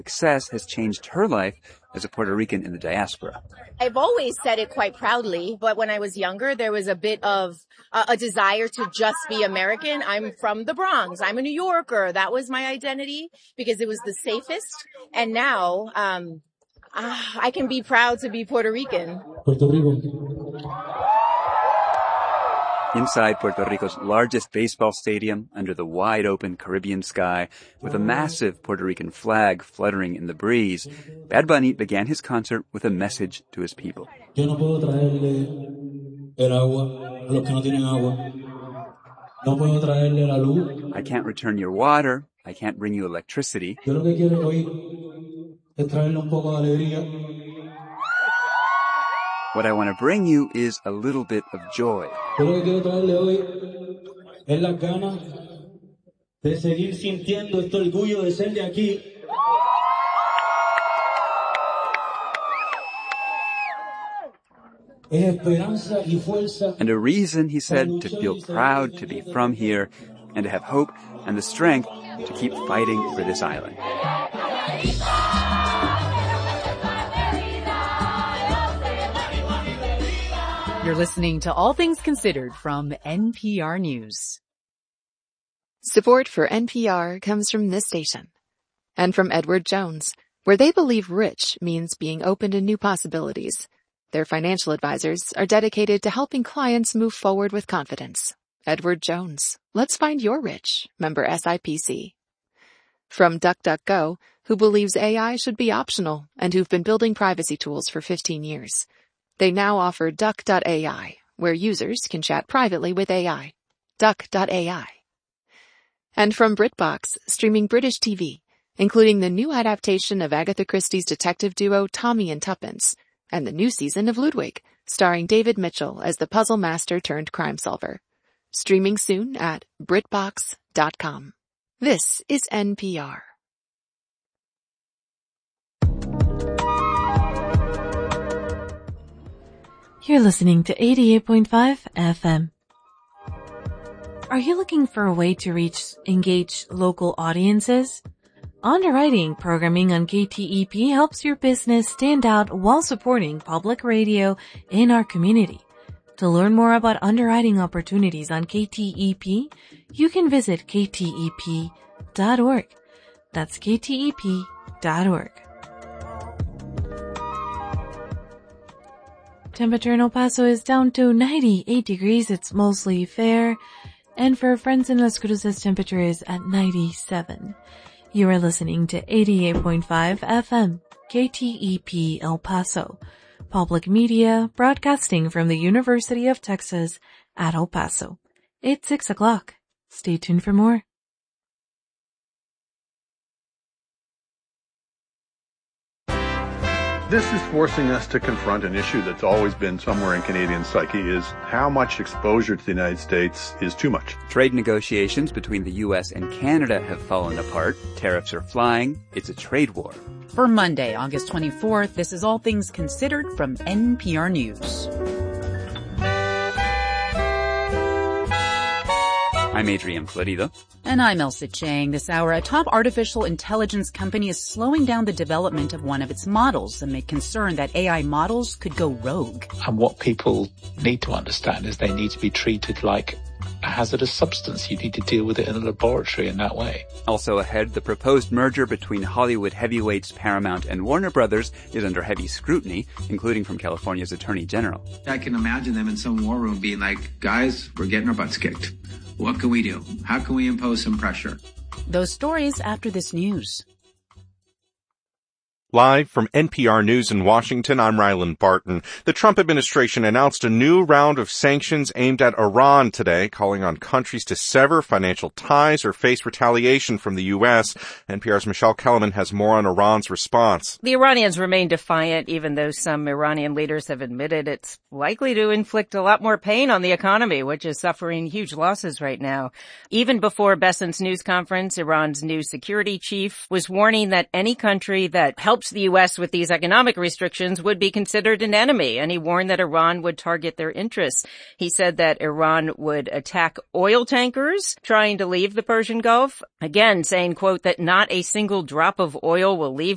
Success has changed her life as a Puerto Rican in the diaspora. I've always said it quite proudly, but when I was younger, there was a bit of a desire to just be American. I'm from the Bronx. I'm a New Yorker. That was my identity because it was the safest. And now, I can be proud to be Puerto Rican. Puerto Rico. Inside Puerto Rico's largest baseball stadium, under the wide-open Caribbean sky, with a massive Puerto Rican flag fluttering in the breeze, Bad Bunny began his concert with a message to his people. Yo no puedo traerle el agua a los que no tienen agua. No puedo traerle la luz. I can't return your water. I can't bring you electricity. Yo lo que quiero hoy es traerle un poco de alegría. What I want to bring you is a little bit of joy. Yo lo que quiero traerle hoy es las ganas de seguir sintiendo este orgullo de ser de aquí. Es esperanza y fuerza. And a reason, he said, to feel proud to be from here and to have hope and the strength to keep fighting for this island. You're listening to All Things Considered from NPR News. Support for NPR comes from this station and from Edward Jones, where they believe rich means being open to new possibilities. Their financial advisors are dedicated to helping clients move forward with confidence. Edward Jones. Let's find your rich. Member SIPC. From DuckDuckGo, who believes AI should be optional and who've been building privacy tools for 15 years. They now offer Duck.ai, where users can chat privately with AI. Duck.ai. And from BritBox, streaming British TV, including the new adaptation of Agatha Christie's detective duo Tommy and Tuppence, and the new season of Ludwig, starring David Mitchell as the puzzle master turned crime solver. Streaming soon at BritBox.com. This is NPR. You're listening to 88.5 FM. Are you looking for a way to engage local audiences? Underwriting programming on KTEP helps your business stand out while supporting public radio in our community. To learn more about underwriting opportunities on KTEP, you can visit ktep.org. That's ktep.org. Temperature in El Paso is down to 98 degrees. It's mostly fair. And for friends in Las Cruces, temperature is at 97. You are listening to 88.5 FM, KTEP El Paso. Public media broadcasting from the University of Texas at El Paso. It's 6 o'clock. Stay tuned for more. This is forcing us to confront an issue that's always been somewhere in Canadian psyche, is how much exposure to the United States is too much. Trade negotiations between the U.S. and Canada have fallen apart. Tariffs are flying. It's a trade war. For Monday, August 24th, this is All Things Considered from NPR News. I'm Adrian Florido. And I'm Elsa Chang. This hour, a top artificial intelligence company is slowing down the development of one of its models amid concern that AI models could go rogue. And what people need to understand is they need to be treated like a hazardous substance. You need to deal with it in a laboratory in that way. Also ahead, the proposed merger between Hollywood heavyweights Paramount and Warner Brothers is under heavy scrutiny, including from California's Attorney General. I can imagine them in some war room being like, guys, we're getting our butts kicked. What can we do? How can we impose some pressure? Those stories after this news. Live from NPR News in Washington, I'm Ryland Barton. The Trump administration announced a new round of sanctions aimed at Iran today, calling on countries to sever financial ties or face retaliation from the U.S. NPR's Michelle Kellerman has more on Iran's response. The Iranians remain defiant, even though some Iranian leaders have admitted it's likely to inflict a lot more pain on the economy, which is suffering huge losses right now. Even before Bessent's news conference, Iran's new security chief was warning that any country that helps the U.S. with these economic restrictions would be considered an enemy, and he warned that Iran would target their interests. He said that Iran would attack oil tankers trying to leave the Persian Gulf, again saying, quote, that not a single drop of oil will leave